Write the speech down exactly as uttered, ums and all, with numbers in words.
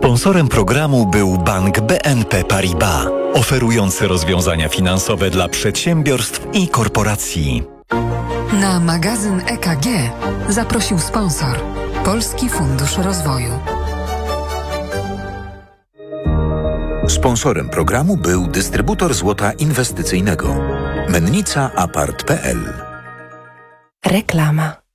Sponsorem programu był bank B N P Paribas, oferujący rozwiązania finansowe dla przedsiębiorstw i korporacji. Na magazyn E K G zaprosił sponsor Polski Fundusz Rozwoju. Sponsorem programu był dystrybutor złota inwestycyjnego Mennica Apart kropka p l. Reklama.